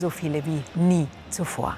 So viele wie nie zuvor.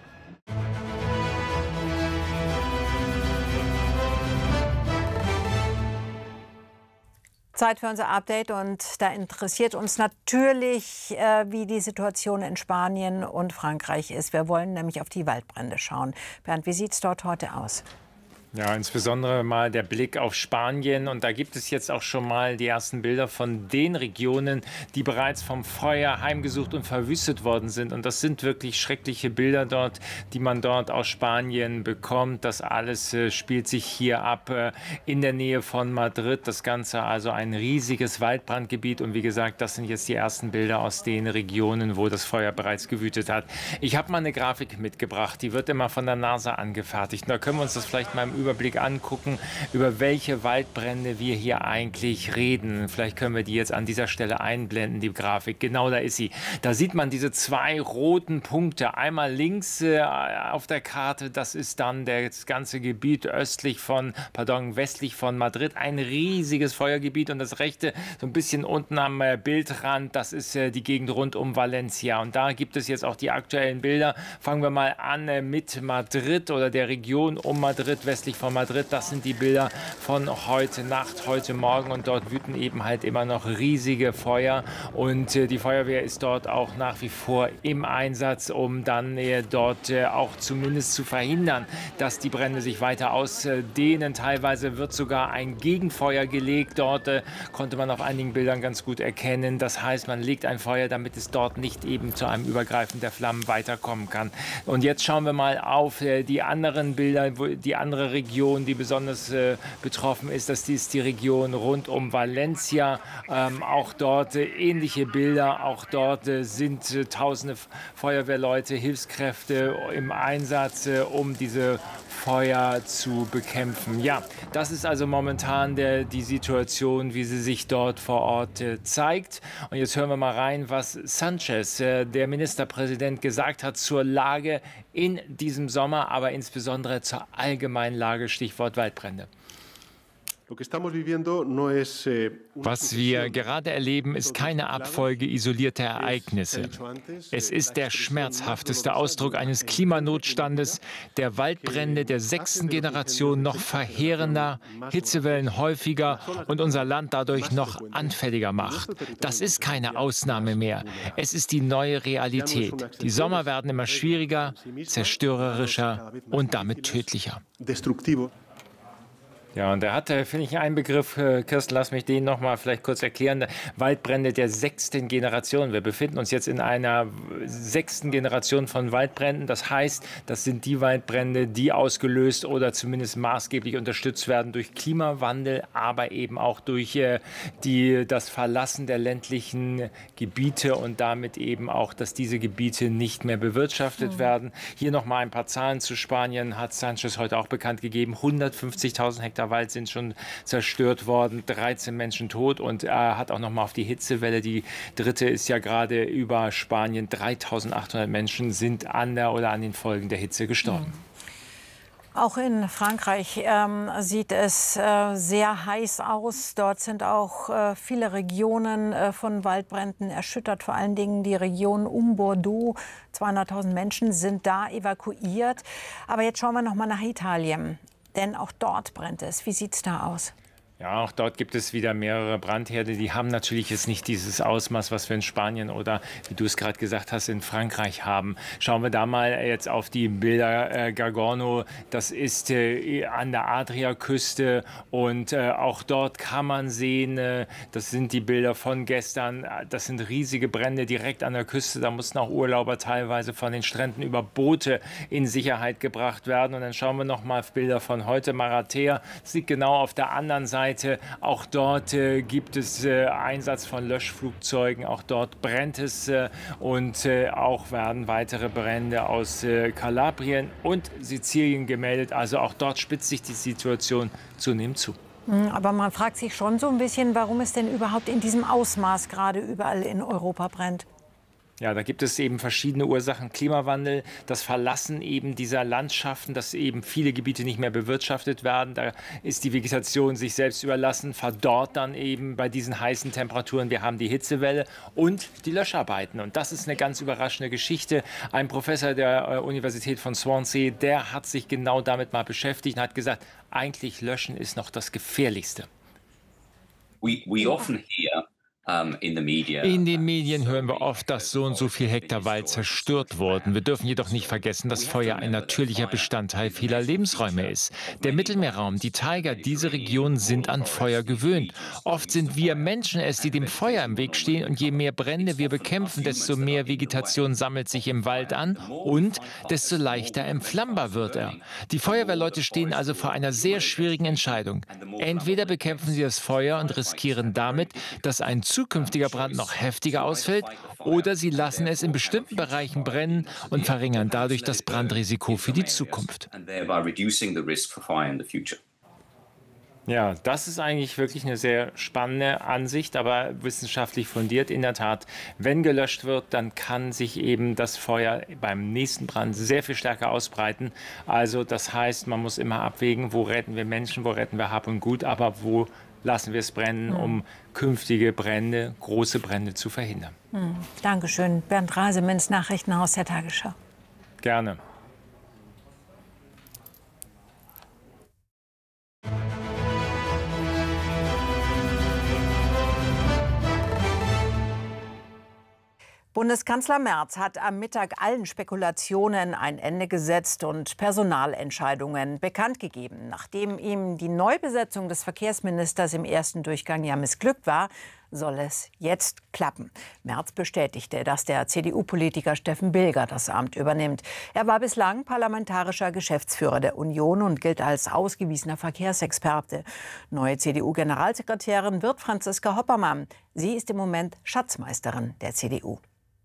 Zeit für unser Update und da interessiert uns natürlich, wie die Situation in Spanien und Frankreich ist. Wir wollen nämlich auf die Waldbrände schauen. Bernd, wie sieht es dort heute aus? Ja, insbesondere mal der Blick auf Spanien. Und da gibt es jetzt auch schon mal die ersten Bilder von den Regionen, die bereits vom Feuer heimgesucht und verwüstet worden sind. Und das sind wirklich schreckliche Bilder dort, die man dort aus Spanien bekommt. Das alles spielt sich hier ab in der Nähe von Madrid. Das Ganze also ein riesiges Waldbrandgebiet. Und wie gesagt, das sind jetzt die ersten Bilder aus den Regionen, wo das Feuer bereits gewütet hat. Ich habe mal eine Grafik mitgebracht. Die wird immer von der NASA angefertigt. Und da können wir uns das vielleicht mal im Überblick angucken, über welche Waldbrände wir hier eigentlich reden. Vielleicht können wir die jetzt an dieser Stelle einblenden, die Grafik. Genau, da ist sie. Da sieht man diese zwei roten Punkte. Einmal links auf der Karte, das ist dann das ganze Gebiet westlich von Madrid. Ein riesiges Feuergebiet. Und das rechte, so ein bisschen unten am Bildrand, das ist die Gegend rund um Valencia. Und da gibt es jetzt auch die aktuellen Bilder. Fangen wir mal an mit Madrid oder der Region um Madrid, westlich von Madrid. Das sind die Bilder von heute Nacht, heute Morgen. Und dort wüten eben halt immer noch riesige Feuer. Und die Feuerwehr ist dort auch nach wie vor im Einsatz, um dann dort auch zumindest zu verhindern, dass die Brände sich weiter ausdehnen. Teilweise wird sogar ein Gegenfeuer gelegt. Dort konnte man auf einigen Bildern ganz gut erkennen. Das heißt, man legt ein Feuer, damit es dort nicht eben zu einem Übergreifen der Flammen weiterkommen kann. Und jetzt schauen wir mal auf die anderen Bilder, die andere Region, die besonders betroffen ist. Das ist die Region rund um Valencia. Auch dort ähnliche Bilder. Auch dort sind tausende Feuerwehrleute, Hilfskräfte im Einsatz, um diese Feuer zu bekämpfen. Ja, das ist also momentan die Situation, wie sie sich dort vor Ort zeigt. Und jetzt hören wir mal rein, was Sánchez, der Ministerpräsident, gesagt hat zur Lage in diesem Sommer, aber insbesondere zur allgemeinen Lage, Stichwort Waldbrände. Was wir gerade erleben, ist keine Abfolge isolierter Ereignisse. Es ist der schmerzhafteste Ausdruck eines Klimanotstandes, der Waldbrände der 6. Generation noch verheerender, Hitzewellen häufiger und unser Land dadurch noch anfälliger macht. Das ist keine Ausnahme mehr. Es ist die neue Realität. Die Sommer werden immer schwieriger, zerstörerischer und damit tödlicher. Ja, und da hat, finde ich, einen Begriff, Kirsten, lass mich den noch mal vielleicht kurz erklären. Waldbrände der 6. Generation. Wir befinden uns jetzt in einer 6. Generation von Waldbränden. Das heißt, das sind die Waldbrände, die ausgelöst oder zumindest maßgeblich unterstützt werden durch Klimawandel, aber eben auch durch das Verlassen der ländlichen Gebiete und damit eben auch, dass diese Gebiete nicht mehr bewirtschaftet werden. Hier noch mal ein paar Zahlen zu Spanien, hat Sánchez heute auch bekannt gegeben. 150.000 Hektar Wald sind schon zerstört worden, 13 Menschen tot, und er hat auch noch mal auf die Hitzewelle, die dritte ist ja gerade über Spanien, 3.800 Menschen sind an den Folgen der Hitze gestorben. Auch in Frankreich sieht es sehr heiß aus. Dort sind auch viele Regionen von Waldbränden erschüttert, vor allen Dingen die Region um Bordeaux. 200.000 Menschen sind da evakuiert. Aber jetzt schauen wir noch mal nach Italien. Denn auch dort brennt es. Wie sieht es da aus? Ja, auch dort gibt es wieder mehrere Brandherde. Die haben natürlich jetzt nicht dieses Ausmaß, was wir in Spanien oder, wie du es gerade gesagt hast, in Frankreich haben. Schauen wir da mal jetzt auf die Bilder. Gargano, das ist an der Adriaküste, und auch dort kann man sehen, das sind die Bilder von gestern, das sind riesige Brände direkt an der Küste. Da mussten auch Urlauber teilweise von den Stränden über Boote in Sicherheit gebracht werden. Und dann schauen wir noch mal auf Bilder von heute. Maratea, das liegt genau auf der anderen Seite. Auch dort gibt es Einsatz von Löschflugzeugen. Auch dort brennt es und auch werden weitere Brände aus Kalabrien und Sizilien gemeldet. Also auch dort spitzt sich die Situation zunehmend zu. Aber man fragt sich schon so ein bisschen, warum es denn überhaupt in diesem Ausmaß gerade überall in Europa brennt. Ja, da gibt es eben verschiedene Ursachen. Klimawandel, das Verlassen eben dieser Landschaften, dass eben viele Gebiete nicht mehr bewirtschaftet werden. Da ist die Vegetation sich selbst überlassen, verdorrt dann eben bei diesen heißen Temperaturen. Wir haben die Hitzewelle und die Löscharbeiten. Und das ist eine ganz überraschende Geschichte. Ein Professor der Universität von Swansea, der hat sich genau damit mal beschäftigt und hat gesagt, eigentlich Löschen ist noch das Gefährlichste. We often hear In den Medien hören wir oft, dass so und so viel Hektar Wald zerstört wurden. Wir dürfen jedoch nicht vergessen, dass Feuer ein natürlicher Bestandteil vieler Lebensräume ist. Der Mittelmeerraum, die Taiga, diese Regionen sind an Feuer gewöhnt. Oft sind wir Menschen es, die dem Feuer im Weg stehen, und je mehr Brände wir bekämpfen, desto mehr Vegetation sammelt sich im Wald an und desto leichter entflammbar wird er. Die Feuerwehrleute stehen also vor einer sehr schwierigen Entscheidung. Entweder bekämpfen sie das Feuer und riskieren damit, dass ein zukünftiger Brand noch heftiger ausfällt, oder sie lassen es in bestimmten Bereichen brennen und verringern dadurch das Brandrisiko für die Zukunft. Ja, das ist eigentlich wirklich eine sehr spannende Ansicht, aber wissenschaftlich fundiert in der Tat. Wenn gelöscht wird, dann kann sich eben das Feuer beim nächsten Brand sehr viel stärker ausbreiten. Also das heißt, man muss immer abwägen, wo retten wir Menschen, wo retten wir Hab und Gut, aber wo lassen wir es brennen, um künftige Brände, große Brände zu verhindern. Dankeschön. Bernd Rasemins, Nachrichtenhaus der Tagesschau. Gerne. Bundeskanzler Merz hat am Mittag allen Spekulationen ein Ende gesetzt und Personalentscheidungen bekannt gegeben. Nachdem ihm die Neubesetzung des Verkehrsministers im ersten Durchgang ja missglückt war, soll es jetzt klappen. Merz bestätigte, dass der CDU-Politiker Steffen Bilger das Amt übernimmt. Er war bislang parlamentarischer Geschäftsführer der Union und gilt als ausgewiesener Verkehrsexperte. Neue CDU-Generalsekretärin wird Franziska Hoppermann. Sie ist im Moment Schatzmeisterin der CDU.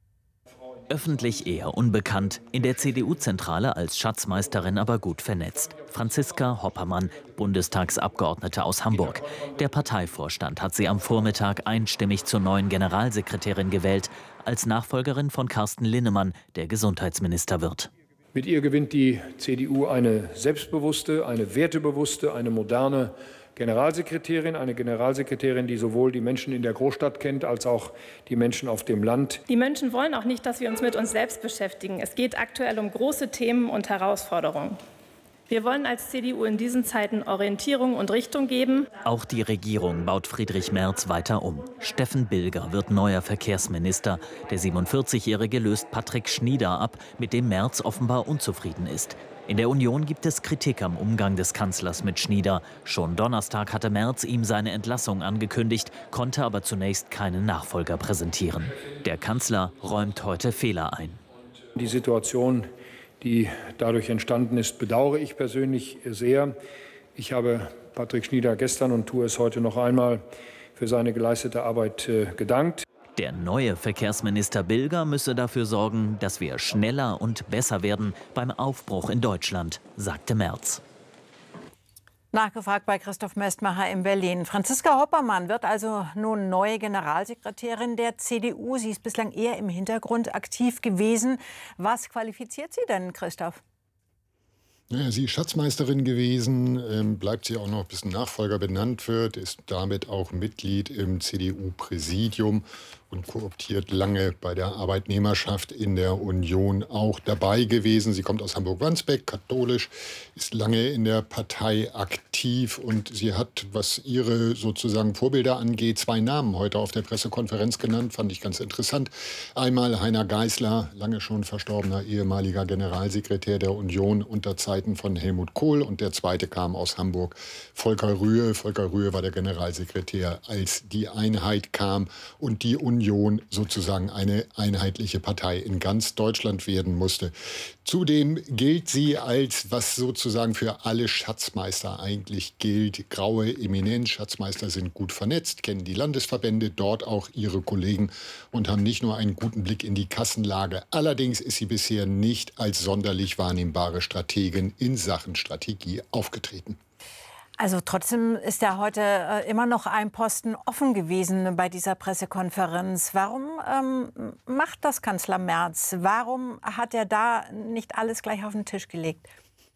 Öffentlich eher unbekannt, in der CDU-Zentrale als Schatzmeisterin aber gut vernetzt. Franziska Hoppermann, Bundestagsabgeordnete aus Hamburg. Der Parteivorstand hat sie am Vormittag einstimmig zur neuen Generalsekretärin gewählt, als Nachfolgerin von Carsten Linnemann, der Gesundheitsminister wird. Mit ihr gewinnt die CDU eine selbstbewusste, eine wertebewusste, eine moderne Generalsekretärin, eine Generalsekretärin, die sowohl die Menschen in der Großstadt kennt, als auch die Menschen auf dem Land. Die Menschen wollen auch nicht, dass wir uns mit uns selbst beschäftigen. Es geht aktuell um große Themen und Herausforderungen. Wir wollen als CDU in diesen Zeiten Orientierung und Richtung geben. Auch die Regierung baut Friedrich Merz weiter um. Steffen Bilger wird neuer Verkehrsminister. Der 47-Jährige löst Patrick Schnieder ab, mit dem Merz offenbar unzufrieden ist. In der Union gibt es Kritik am Umgang des Kanzlers mit Schnieder. Schon Donnerstag hatte Merz ihm seine Entlassung angekündigt, konnte aber zunächst keinen Nachfolger präsentieren. Der Kanzler räumt heute Fehler ein. Die Situation, die dadurch entstanden ist, bedauere ich persönlich sehr. Ich habe Patrick Schnieder gestern und tue es heute noch einmal für seine geleistete Arbeit gedankt. Der neue Verkehrsminister Bilger müsse dafür sorgen, dass wir schneller und besser werden beim Aufbruch in Deutschland, sagte Merz. Nachgefragt bei Christoph Mestmacher in Berlin. Franziska Hoppermann wird also nun neue Generalsekretärin der CDU. Sie ist bislang eher im Hintergrund aktiv gewesen. Was qualifiziert sie denn, Christoph? Naja, sie ist Schatzmeisterin gewesen, bleibt sie auch noch, bis ein Nachfolger benannt wird, ist damit auch Mitglied im CDU-Präsidium und kooptiert lange bei der Arbeitnehmerschaft in der Union auch dabei gewesen. Sie kommt aus Hamburg-Wandsbek, katholisch, ist lange in der Partei aktiv und sie hat, was ihre sozusagen Vorbilder angeht, zwei Namen heute auf der Pressekonferenz genannt, fand ich ganz interessant. Einmal Heiner Geißler, lange schon verstorbener ehemaliger Generalsekretär der Union unter Zeiten von Helmut Kohl, und der zweite kam aus Hamburg, Volker Rühe. Volker Rühe war der Generalsekretär, als die Einheit kam und die Union sozusagen eine einheitliche Partei in ganz Deutschland werden musste. Zudem gilt sie als, was sozusagen für alle Schatzmeister eigentlich gilt, graue Eminenz. Schatzmeister sind gut vernetzt, kennen die Landesverbände, dort auch ihre Kollegen und haben nicht nur einen guten Blick in die Kassenlage. Allerdings ist sie bisher nicht als sonderlich wahrnehmbare Strategin in Sachen Strategie aufgetreten. Also trotzdem ist ja heute immer noch ein Posten offen gewesen bei dieser Pressekonferenz. Warum macht das Kanzler Merz? Warum hat er da nicht alles gleich auf den Tisch gelegt?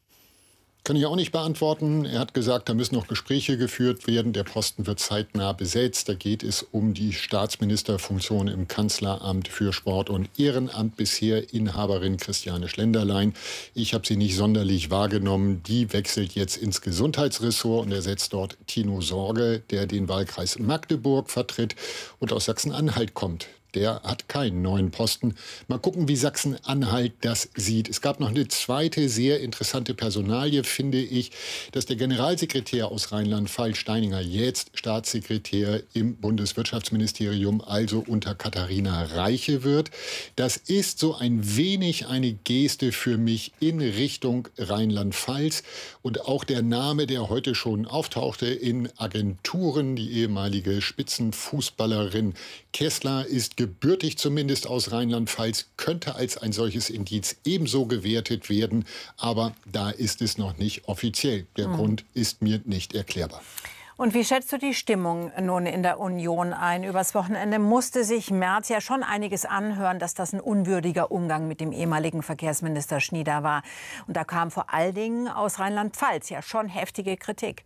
Kann ich auch nicht beantworten. Er hat gesagt, da müssen noch Gespräche geführt werden. Der Posten wird zeitnah besetzt. Da geht es um die Staatsministerfunktion im Kanzleramt für Sport und Ehrenamt. Bisher Inhaberin Christiane Schlenderlein. Ich habe sie nicht sonderlich wahrgenommen. Die wechselt jetzt ins Gesundheitsressort und ersetzt dort Tino Sorge, der den Wahlkreis Magdeburg vertritt und aus Sachsen-Anhalt kommt. Der hat keinen neuen Posten. Mal gucken, wie Sachsen-Anhalt das sieht. Es gab noch eine zweite sehr interessante Personalie, finde ich, dass der Generalsekretär aus Rheinland-Pfalz, Steininger, jetzt Staatssekretär im Bundeswirtschaftsministerium, also unter Katharina Reiche wird. Das ist so ein wenig eine Geste für mich in Richtung Rheinland-Pfalz. Und auch der Name, der heute schon auftauchte in Agenturen, die ehemalige Spitzenfußballerin Kessler ist gebürtig zumindest aus Rheinland-Pfalz, könnte als ein solches Indiz ebenso gewertet werden. Aber da ist es noch nicht offiziell. Der Grund ist mir nicht erklärbar. Und wie schätzt du die Stimmung nun in der Union ein? Übers Wochenende musste sich Merz ja schon einiges anhören, dass das ein unwürdiger Umgang mit dem ehemaligen Verkehrsminister Schnieder war. Und da kam vor allen Dingen aus Rheinland-Pfalz ja schon heftige Kritik.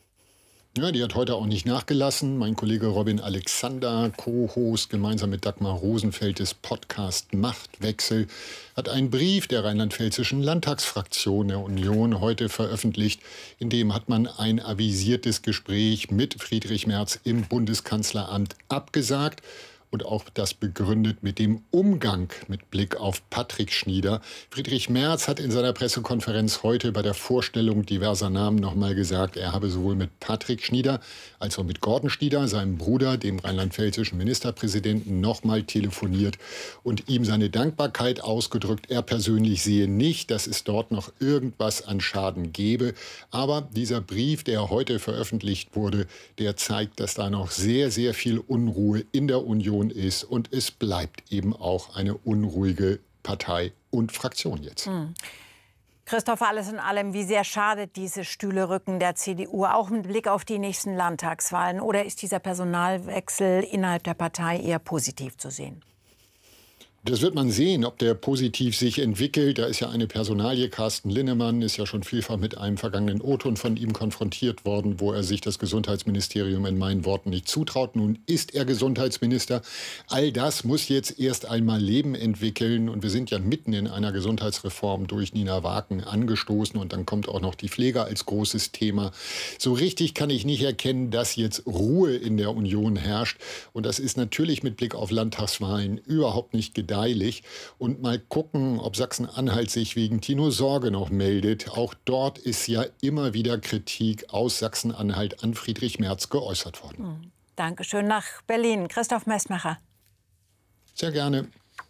Ja, die hat heute auch nicht nachgelassen. Mein Kollege Robin Alexander, Co-Host gemeinsam mit Dagmar Rosenfeld des Podcast Machtwechsel, hat einen Brief der rheinland-pfälzischen Landtagsfraktion der Union heute veröffentlicht. In dem hat man ein avisiertes Gespräch mit Friedrich Merz im Bundeskanzleramt abgesagt. Und auch das begründet mit dem Umgang mit Blick auf Patrick Schnieder. Friedrich Merz hat in seiner Pressekonferenz heute bei der Vorstellung diverser Namen noch mal gesagt, er habe sowohl mit Patrick Schnieder als auch mit Gordon Schnieder, seinem Bruder, dem rheinland-pfälzischen Ministerpräsidenten, noch mal telefoniert und ihm seine Dankbarkeit ausgedrückt. Er persönlich sehe nicht, dass es dort noch irgendwas an Schaden gebe. Aber dieser Brief, der heute veröffentlicht wurde, der zeigt, dass da noch sehr, sehr viel Unruhe in der Union ist. Und es bleibt eben auch eine unruhige Partei und Fraktion jetzt. Christoph, alles in allem, wie sehr schadet diese Stühlerücken der CDU, auch mit Blick auf die nächsten Landtagswahlen? Oder ist dieser Personalwechsel innerhalb der Partei eher positiv zu sehen? Das wird man sehen, ob der positiv sich entwickelt. Da ist ja eine Personalie, Carsten Linnemann, ist ja schon vielfach mit einem vergangenen O-Ton von ihm konfrontiert worden, wo er sich das Gesundheitsministerium in meinen Worten nicht zutraut. Nun ist er Gesundheitsminister. All das muss jetzt erst einmal Leben entwickeln. Und wir sind ja mitten in einer Gesundheitsreform durch Nina Waken angestoßen. Und dann kommt auch noch die Pflege als großes Thema. So richtig kann ich nicht erkennen, dass jetzt Ruhe in der Union herrscht. Und das ist natürlich mit Blick auf Landtagswahlen überhaupt nicht gedeihlich. Und mal gucken, ob Sachsen-Anhalt sich wegen Tino Sorge noch meldet. Auch dort ist ja immer wieder Kritik aus Sachsen-Anhalt an Friedrich Merz geäußert worden. Dankeschön nach Berlin. Christoph Messmacher. Sehr gerne.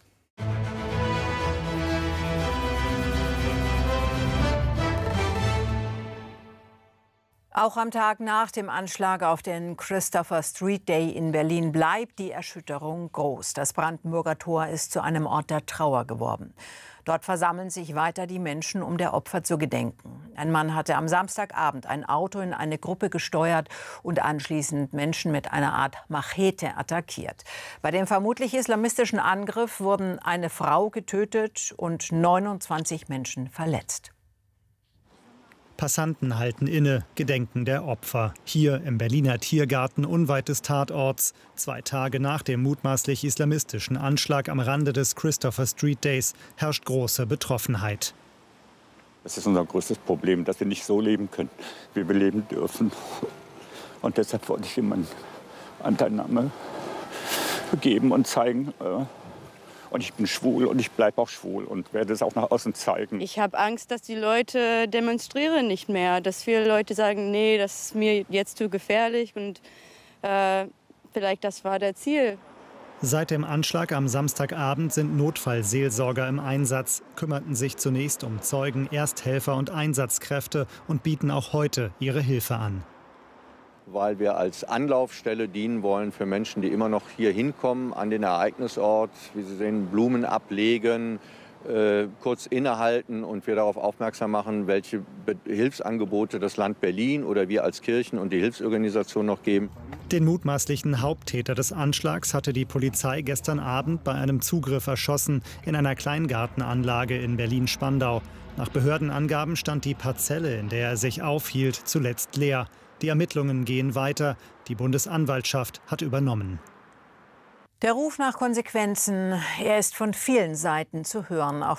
Auch am Tag nach dem Anschlag auf den Christopher Street Day in Berlin bleibt die Erschütterung groß. Das Brandenburger Tor ist zu einem Ort der Trauer geworden. Dort versammeln sich weiter die Menschen, um der Opfer zu gedenken. Ein Mann hatte am Samstagabend ein Auto in eine Gruppe gesteuert und anschließend Menschen mit einer Art Machete attackiert. Bei dem vermutlich islamistischen Angriff wurden eine Frau getötet und 29 Menschen verletzt. Passanten halten inne, gedenken der Opfer. Hier im Berliner Tiergarten unweit des Tatorts. 2 Tage nach dem mutmaßlich islamistischen Anschlag am Rande des Christopher Street Days herrscht große Betroffenheit. Das ist unser größtes Problem, dass wir nicht so leben können, wie wir leben dürfen. Und deshalb wollte ich ihm eine Anteilnahme geben und zeigen. Und ich bin schwul und ich bleibe auch schwul und werde es auch nach außen zeigen. Ich habe Angst, dass die Leute demonstrieren nicht mehr. Dass viele Leute sagen, nee, das ist mir jetzt zu gefährlich und vielleicht das war der Ziel. Seit dem Anschlag am Samstagabend sind Notfallseelsorger im Einsatz, kümmerten sich zunächst um Zeugen, Ersthelfer und Einsatzkräfte und bieten auch heute ihre Hilfe an. Weil wir als Anlaufstelle dienen wollen für Menschen, die immer noch hier hinkommen an den Ereignisort. Wie Sie sehen, Blumen ablegen, kurz innehalten und wir darauf aufmerksam machen, welche Hilfsangebote das Land Berlin oder wir als Kirchen und die Hilfsorganisation noch geben. Den mutmaßlichen Haupttäter des Anschlags hatte die Polizei gestern Abend bei einem Zugriff erschossen in einer Kleingartenanlage in Berlin-Spandau. Nach Behördenangaben stand die Parzelle, in der er sich aufhielt, zuletzt leer. Die Ermittlungen gehen weiter. Die Bundesanwaltschaft hat übernommen. Der Ruf nach Konsequenzen, er ist von vielen Seiten zu hören. Auch